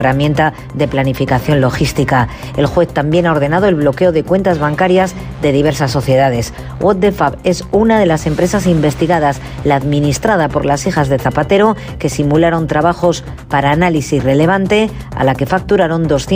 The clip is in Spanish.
herramienta de planificación logística. El juez también ha ordenado el bloqueo de cuentas bancarias de diversas sociedades. What the Fab es una de las empresas investigadas, la administrada por las hijas de Zapatero, que simularon trabajos para Análisis Relevante, a la que facturaron 200